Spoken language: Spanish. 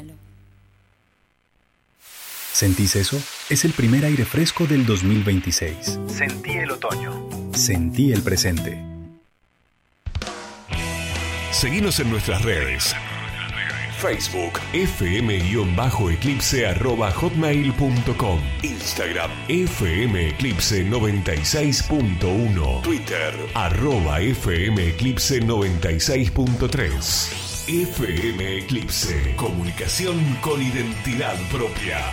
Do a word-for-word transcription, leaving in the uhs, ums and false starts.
malo. ¿Sentís eso? Es el primer aire fresco del dos mil veintiséis. Sentí el otoño. Sentí el presente. Seguinos en nuestras redes. Facebook, fm-eclipse arroba hotmail punto com. Instagram, fmeclipse noventa y seis punto uno. Twitter, arroba fmeclipse noventa y seis punto tres. F M Eclipse, comunicación con identidad propia.